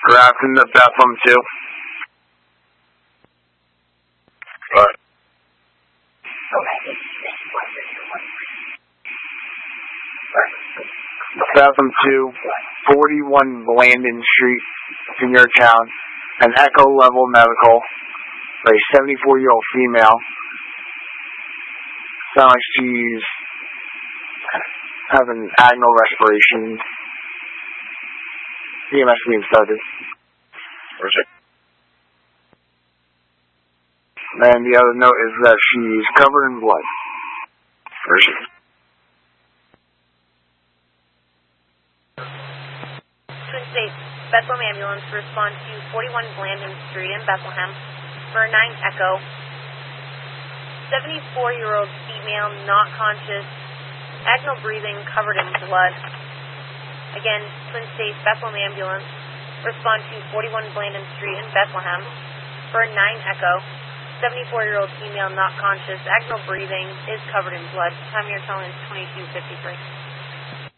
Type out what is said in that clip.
Grafton to Bethlehem 2. Right. Bethlehem 2, 41 Blandon Street, in your town. An echo level medical for a 74-year-old female. Sounds like she's having agonal respiration. EMS being started. Where's it? And the other note is that she's covered in blood. Where is it? Twin States, Bethlehem ambulance to respond to 41 Blandon Street in Bethlehem for a 9 echo. 74-year-old female, not conscious, agonal breathing, covered in blood. Again, Twin States, Bethlehem ambulance, respond to 41 Blandon Street in Bethlehem for a 9 echo. 74-year-old female, not conscious, agonal breathing, is covered in blood. Time you're telling is 22:53.